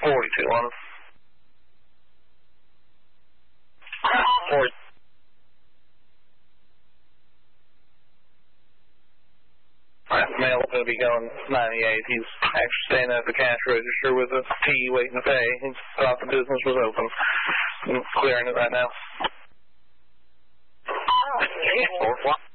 42 on him. 40. That male's going to be going 98. He's actually staying at the cash register with a T waiting to pay. He thought the business was open. I'm clearing it right now.